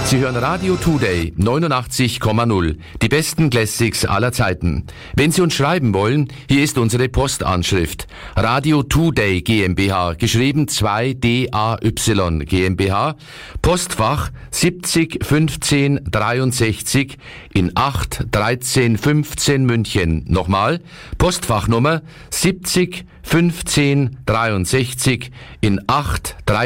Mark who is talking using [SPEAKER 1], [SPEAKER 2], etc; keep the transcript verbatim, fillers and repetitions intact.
[SPEAKER 1] Sie hören Radio Today neunundachtzig Komma null, die besten Classics aller Zeiten. Wenn Sie uns schreiben wollen, hier ist unsere Postanschrift. Radio Today GmbH, geschrieben zwei D A Y GmbH, Postfach siebzig fünfzehn dreiundsechzig in acht dreizehn fünfzehn München. Nochmal, Postfachnummer siebzig fünfzehn dreiundsechzig in acht dreizehn